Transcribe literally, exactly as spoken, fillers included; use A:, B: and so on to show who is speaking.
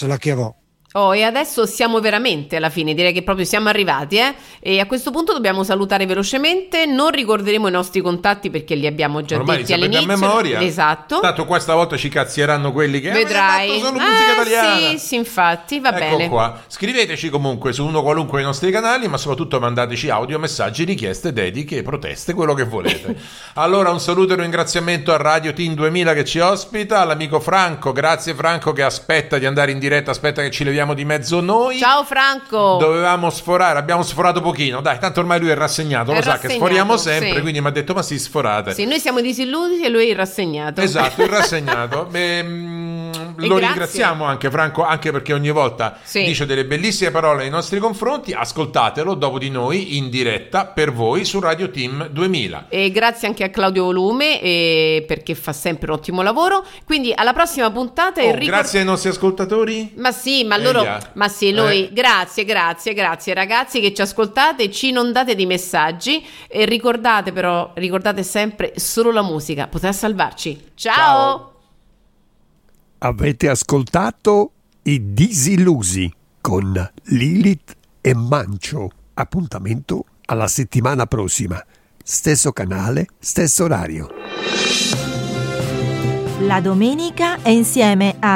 A: se la chiavò.
B: Oh, e adesso siamo veramente alla fine, direi che proprio siamo arrivati, eh? E a questo punto dobbiamo salutare velocemente, non ricorderemo i nostri contatti perché li abbiamo già
C: ormai
B: detti
C: li sapete
B: all'inizio.
C: a memoria.
B: Esatto.
C: Tanto questa volta ci cazzieranno quelli che
B: Vedrai.
C: hanno fatto solo musica
B: Ah,
C: italiana.
B: sì, sì, infatti, va
C: ecco
B: bene.
C: qua. Scriveteci comunque su uno qualunque dei nostri canali, ma soprattutto mandateci audio, messaggi, richieste, dediche, proteste, quello che volete. Allora un saluto e un ringraziamento a Radio Team duemila che ci ospita, all'amico Franco, grazie Franco che aspetta di andare in diretta, aspetta che ci leviamo di mezzo noi.
B: Ciao Franco.
C: Dovevamo sforare, abbiamo sforato pochino, dai, tanto ormai lui è rassegnato,
B: È
C: lo sa
B: rassegnato,
C: che sforiamo sempre,
B: sì.
C: quindi mi ha detto ma sì, sforate.
B: Sì, noi siamo disillusi e lui è rassegnato.
C: Esatto, il rassegnato. Beh, mm, lo
B: grazie.
C: ringraziamo anche Franco, anche perché ogni volta
B: Sì.
C: dice delle bellissime parole nei nostri confronti. Ascoltatelo dopo di noi in diretta per voi su Radio Team duemila.
B: E grazie anche a Claudio Volume eh, perché fa sempre un ottimo lavoro. Quindi alla prossima puntata.
C: Oh,
B: e ricor-
C: grazie ai nostri ascoltatori.
B: Ma sì, ma loro,
C: Eia.
B: ma sì, noi,
C: Eh.
B: grazie, grazie, grazie ragazzi che ci ascoltate, ci inondate di messaggi e ricordate però, ricordate sempre, solo la musica potrà salvarci. Ciao!
C: Ciao.
D: Avete ascoltato I Disillusi con Lilith e Mancio. Appuntamento alla settimana prossima. Stesso canale, stesso orario.
E: La domenica è insieme a